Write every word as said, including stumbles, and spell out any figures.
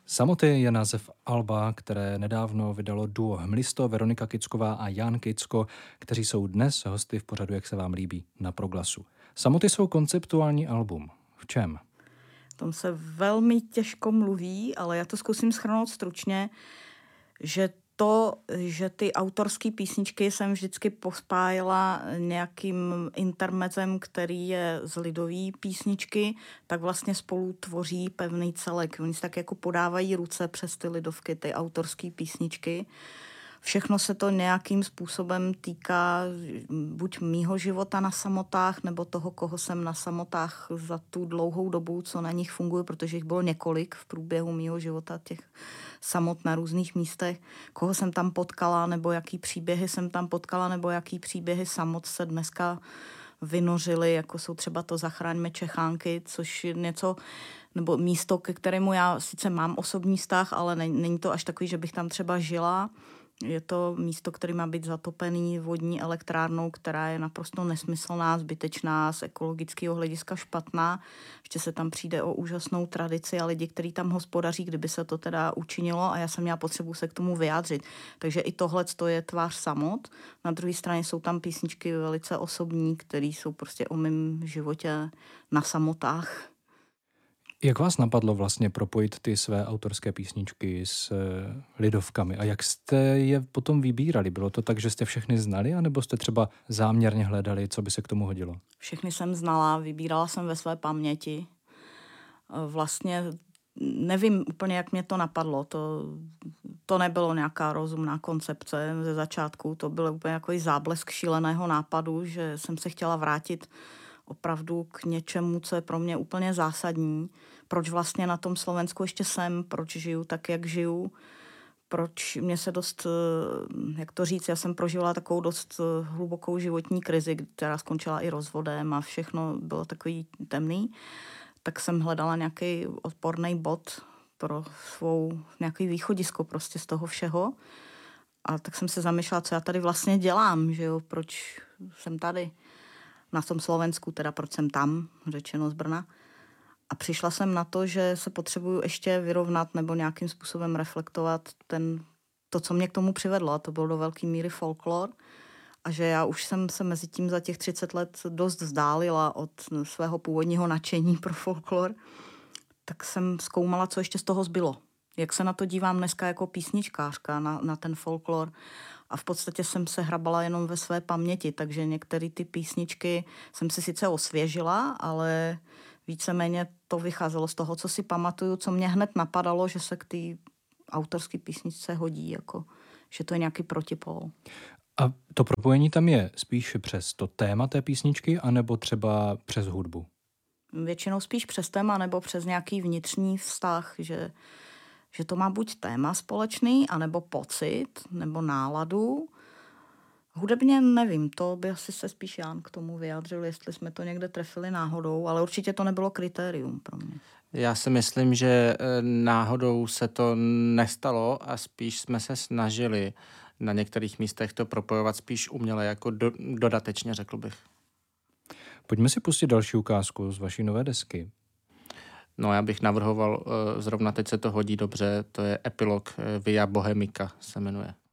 Samoty je název alba, které nedávno vydalo duo Hmlisto, Veronika Kicková a Jan Kicko, kteří jsou dnes hosty v pořadu Jak se vám líbí na Proglasu. Samoty jsou konceptuální album. V čem? O tom se velmi těžko mluví, ale já to zkusím shrnout stručně, že to, že ty autorské písničky jsem vždycky pospájela nějakým intermezem, který je z lidové písničky, tak vlastně spolu tvoří pevný celek. Oni si tak jako podávají ruce přes ty lidovky, ty autorské písničky. Všechno se to nějakým způsobem týká buď mýho života na samotách, nebo toho, koho jsem na samotách za tu dlouhou dobu, co na nich funguje, protože jich bylo několik v průběhu mýho života, těch samot na různých místech. Koho jsem tam potkala, nebo jaký příběhy jsem tam potkala, nebo jaký příběhy samot se dneska vynořily, jako jsou třeba to Zachraňme Čechánky, což je něco, nebo místo, ke kterému já sice mám osobní vztah, ale není to až takový, že bych tam třeba žila. Je to místo, které má být zatopený vodní elektrárnou, která je naprosto nesmyslná, zbytečná, z ekologického hlediska špatná. Ještě se tam přijde o úžasnou tradici a lidi, kteří tam hospodaří, kdyby se to teda učinilo, a já jsem měla potřebu se k tomu vyjádřit. Takže i tohle je tvář samot. Na druhé straně jsou tam písničky velice osobní, které jsou prostě o mém životě na samotách. Jak vás napadlo vlastně propojit ty své autorské písničky s lidovkami a jak jste je potom vybírali? Bylo to tak, že jste všechny znali, anebo jste třeba záměrně hledali, co by se k tomu hodilo? Všechny jsem znala, vybírala jsem ve své paměti. Vlastně nevím úplně, jak mě to napadlo. To, to nebylo nějaká rozumná koncepce ze začátku. To byl úplně jako záblesk šíleného nápadu, že jsem se chtěla vrátit opravdu k něčemu, co je pro mě úplně zásadní. Proč vlastně na tom Slovensku ještě jsem, proč žiju tak, jak žiju, proč mě se dost, jak to říct, já jsem prožila takovou dost hlubokou životní krizi, která skončila i rozvodem a všechno bylo takový temný, tak jsem hledala nějaký odporný bod pro svou, nějaký východisko prostě z toho všeho. A tak jsem se zamýšlela, co já tady vlastně dělám, že jo, proč jsem tady na tom Slovensku, teda proč jsem tam, řečeno z Brna. A přišla jsem na to, že se potřebuju ještě vyrovnat nebo nějakým způsobem reflektovat ten, to, co mě k tomu přivedlo. A to bylo do velké míry folklor. A že já už jsem se mezi tím za těch třicet let dost vzdálila od svého původního nadšení pro folklor. Tak jsem zkoumala, co ještě z toho zbylo. Jak se na to dívám dneska jako písničkářka, na, na ten folklor. A v podstatě jsem se hrabala jenom ve své paměti, takže některé ty písničky jsem si sice osvěžila, ale víceméně to vycházelo z toho, co si pamatuju, co mě hned napadalo, že se k té autorské písničce hodí, jako, že to je nějaký protipol. A to propojení tam je spíš přes to téma té písničky, anebo třeba přes hudbu? Většinou spíš přes téma, nebo přes nějaký vnitřní vztah, že že to má buď téma společný, anebo pocit, nebo náladu. Hudebně nevím, to by asi se spíš Jan k tomu vyjádřil, jestli jsme to někde trefili náhodou, ale určitě to nebylo kritérium pro mě. Já si myslím, že náhodou se to nestalo a spíš jsme se snažili na některých místech to propojovat spíš uměle, jako do, dodatečně, řekl bych. Pojďme si pustit další ukázku z vaší nové desky. No, já bych navrhoval, zrovna teď se to hodí dobře, to je epilog Via Bohemica se jmenuje.